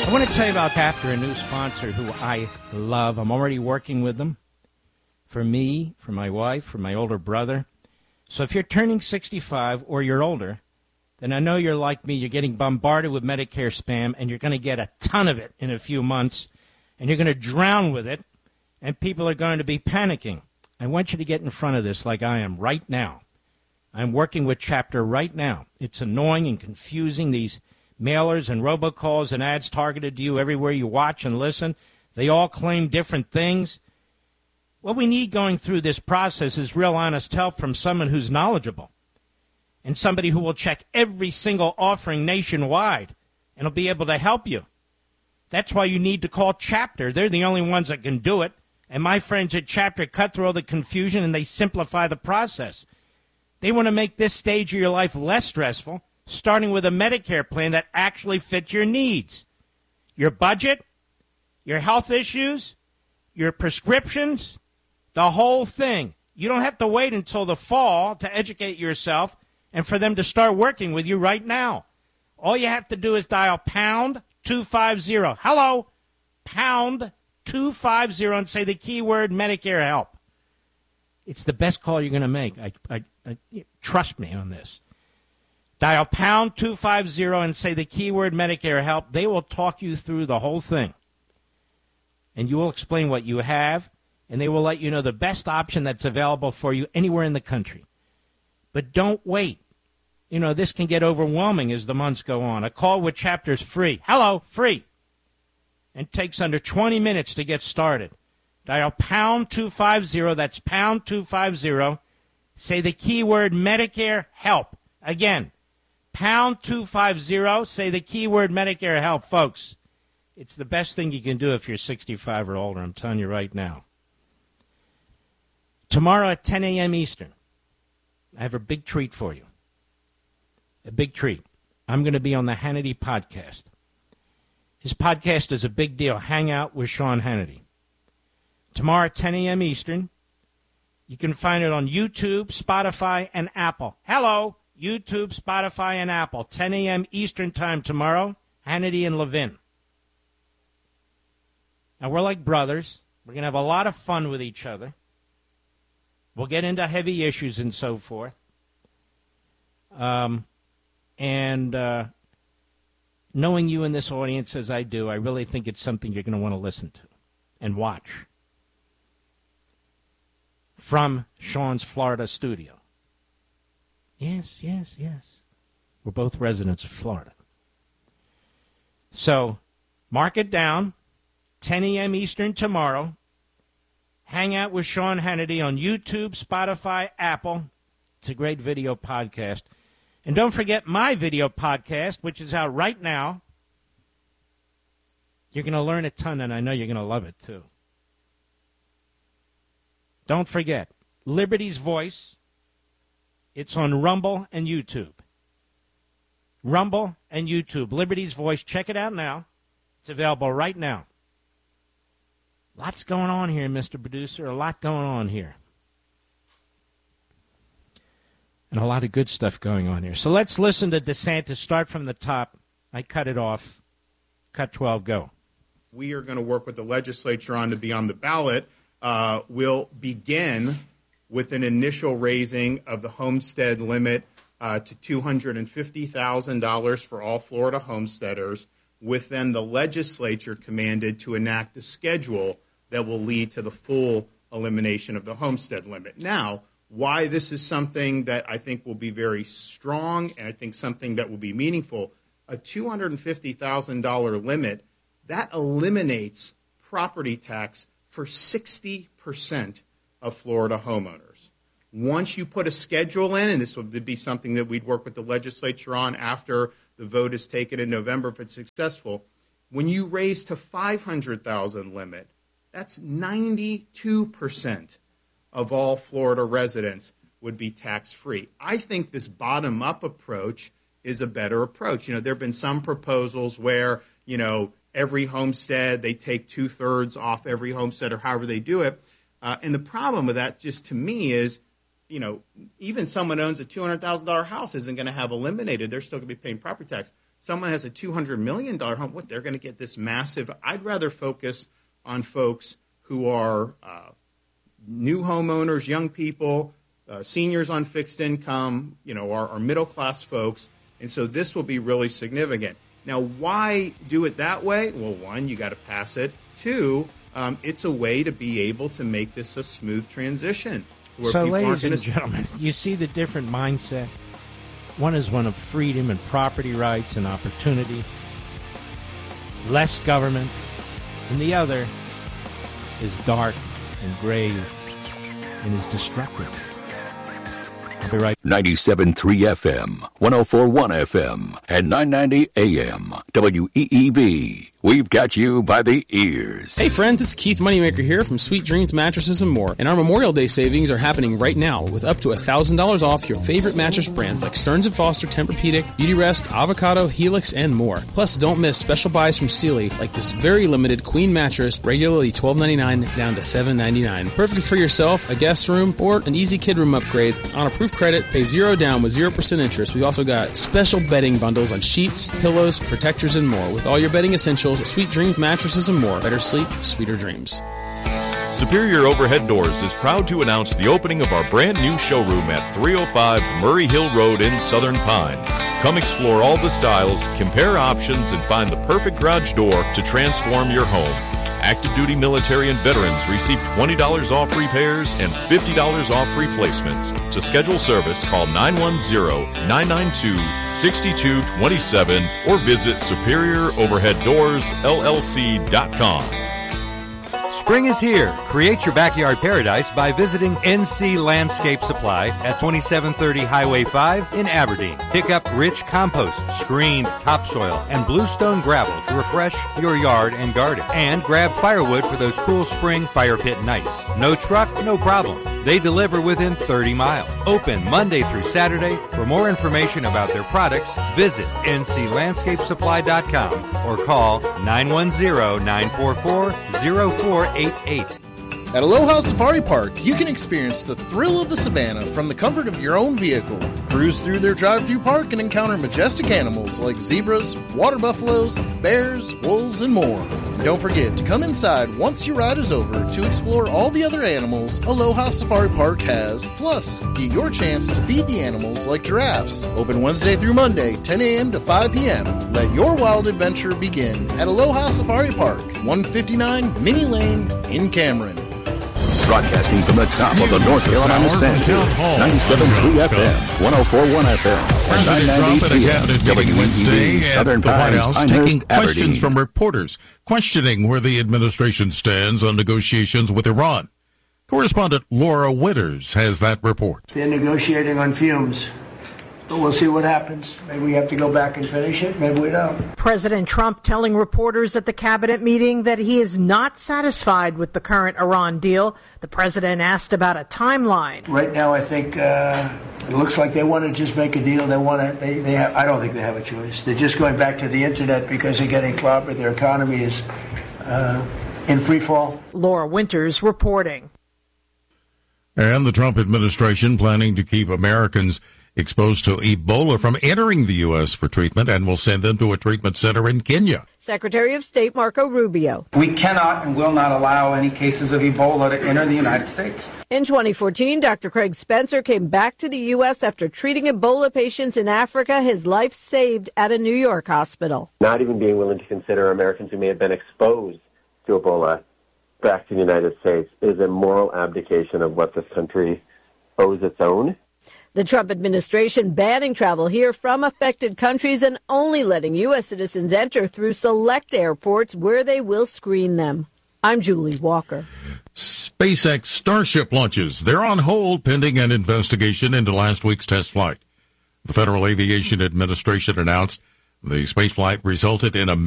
I want to tell you about Chapter, a new sponsor who I love. I'm already working with them for me, for my wife, for my older brother. So if you're turning 65 or you're older, then I know you're like me. You're getting bombarded with Medicare spam, and you're going to get a ton of it in a few months, and you're going to drown with it, and people are going to be panicking. I want you to get in front of this like I am right now. I'm working with Chapter right now. It's annoying and confusing, these mailers and robocalls and ads targeted to you everywhere you watch and listen. They all claim different things. What we need going through this process is real honest help from someone who's knowledgeable and somebody who will check every single offering nationwide and will be able to help you. That's why you need to call Chapter. They're the only ones that can do it. And my friends at Chapter cut through all the confusion and they simplify the process. They want to make this stage of your life less stressful, starting with a Medicare plan that actually fits your needs, your budget, your health issues, your prescriptions, the whole thing. You don't have to wait until the fall to educate yourself and for them to start working with you right now. All you have to do is dial pound 250. Hello, pound 250 and say the keyword Medicare help. It's the best call you're going to make. I trust me on this. Dial pound 250 and say the keyword Medicare help. They will talk you through the whole thing. And you will explain what you have, and they will let you know the best option that's available for you anywhere in the country. But don't wait. You know, this can get overwhelming as the months go on. A call with Chapter's free. Hello, free. And takes under 20 minutes to get started. Dial pound 250. That's pound 250. Say the keyword Medicare help. Again, pound 250. Say the keyword Medicare help, folks. It's the best thing you can do if you're 65 or older. I'm telling you right now. Tomorrow at 10 a.m. Eastern, I have a big treat for you. A big treat. I'm going to be on the Hannity podcast. His podcast is a big deal. Hang Out with Sean Hannity. Tomorrow at 10 a.m. Eastern. You can find it on YouTube, Spotify, and Apple. Hello, YouTube, Spotify, and Apple. 10 a.m. Eastern time tomorrow. Hannity and Levin. Now, we're like brothers. We're going to have a lot of fun with each other. We'll get into heavy issues and so forth. Knowing you in this audience as I do, I really think it's something you're going to want to listen to and watch. From Sean's Florida studio. Yes. We're both residents of Florida. So, mark it down. 10 a.m. Eastern tomorrow. Hang Out with Sean Hannity on YouTube, Spotify, Apple. It's a great video podcast. And don't forget my video podcast, which is out right now. You're going to learn a ton, and I know you're going to love it, too. Don't forget, Liberty's Voice. It's on Rumble and YouTube. Rumble and YouTube. Liberty's Voice. Check it out now. It's available right now. Lots going on here, Mr. Producer. A lot going on here. And a lot of good stuff going on here. So let's listen to DeSantis. Start from the top. I cut it off. Cut 12, go. We are going to work with the legislature on to be on the ballot. We'll begin with an initial raising of the homestead limit to $250,000 for all Florida homesteaders, with then the legislature commanded to enact a schedule that will lead to the full elimination of the homestead limit. Now, why this is something that I think will be very strong and I think something that will be meaningful, a $250,000 limit, that eliminates property tax for 60% of Florida homeowners. Once you put a schedule in, and this would be something that we'd work with the legislature on after the vote is taken in November if it's successful, when you raise to $500,000 limit, that's 92% of all Florida residents would be tax-free. I think this bottom-up approach is a better approach. You know, there have been some proposals where, you know, every homestead, they take 2/3 off every homestead or however they do it. And the problem with that, just to me, is, you know, even someone owns a $200,000 house isn't going to have eliminated. They're still going to be paying property tax. someone has a $200 million home, they're going to get this massive. I'd rather focus on folks who are new homeowners, young people, seniors on fixed income, our middle-class folks. And so this will be really significant. Now, why do it that way? Well, one, you got to pass it. Two, it's a way to be able to make this a smooth transition. So, ladies and gentlemen, you see the different mindset. One is one of freedom and property rights and opportunity, less government, and the other is dark and grave and is destructive. I'll be right back. 97.3 FM, 104.1 FM, and 990 AM, WEEB. We've got you by the ears. Hey friends, it's Keith Moneymaker here from Sweet Dreams Mattresses and More. And our Memorial Day savings are happening right now with up to $1,000 off your favorite mattress brands like Stearns & Foster, Tempur-Pedic, Beautyrest, Avocado, Helix, and more. Plus, don't miss special buys from Sealy like this very limited queen mattress, regularly $12.99 down to $7.99. Perfect for yourself, a guest room, or an easy kid room upgrade. On approved credit, pay zero down with 0% interest. We've also got special bedding bundles on sheets, pillows, protectors, and more. With all your bedding essentials, Sweet Dreams Mattresses and More. Better sleep, sweeter dreams. Superior Overhead Doors is proud to announce the opening of our brand new showroom at 305 Murray Hill Road in Southern Pines. Come explore all the styles, compare options, and find the perfect garage door to transform your home. Active duty military and veterans receive $20 off repairs and $50 off replacements. To schedule service, call 910-992-6227 or visit SuperiorOverheadDoorsLLC.com. Spring is here. Create your backyard paradise by visiting NC Landscape Supply at 2730 Highway 5 in Aberdeen. Pick up rich compost, screens, topsoil, and bluestone gravel to refresh your yard and garden. And grab firewood for those cool spring fire pit nights. No truck, no problem. They deliver within 30 miles. Open Monday through Saturday. For more information about their products, visit nclandscapesupply.com or call 910-944-0488. At Aloha Safari Park, you can experience the thrill of the savannah from the comfort of your own vehicle. Cruise through their drive-through park and encounter majestic animals like zebras, water buffaloes, bears, wolves, and more. And don't forget to come inside once your ride is over to explore all the other animals Aloha Safari Park has. Plus, get your chance to feed the animals like giraffes. Open Wednesday through Monday, 10 a.m. to 5 p.m. Let your wild adventure begin at Aloha Safari Park, 159 Minnie Lane in Cameron. Broadcasting from the top of the North Carolina Sand Hills, 97.3 FM, 104.1 FM, and 990 WEEB, Southern Pines, taking Aberdeen. Questions from reporters questioning where the administration stands on negotiations with Iran. Correspondent Laura Winters has that report. They're negotiating on fumes. But we'll see what happens. Maybe we have to go back and finish it. Maybe we don't. President Trump telling reporters at the cabinet meeting that he is not satisfied with the current Iran deal. The president asked about a timeline. Right now, I think it looks like they want to just make a deal. They want to. They have, I don't think they have a choice. They're just going back to the internet because they're getting clobbered. Their economy is in free fall. Laura Winters reporting. And the Trump administration planning to keep Americans exposed to Ebola from entering the U.S. for treatment and will send them to a treatment center in Kenya. Secretary of State Marco Rubio. We cannot and will not allow any cases of Ebola to enter the United States. In 2014, Dr. Craig Spencer came back to the U.S. after treating Ebola patients in Africa. His life saved at a New York hospital. Not even being willing to consider Americans who may have been exposed to Ebola back to the United States is a moral abdication of what this country owes its own. The Trump administration banning travel here from affected countries and only letting U.S. citizens enter through select airports where they will screen them. I'm Julie Walker. SpaceX Starship launches. They're on hold pending an investigation into last week's test flight. The Federal Aviation Administration announced the spaceflight resulted in a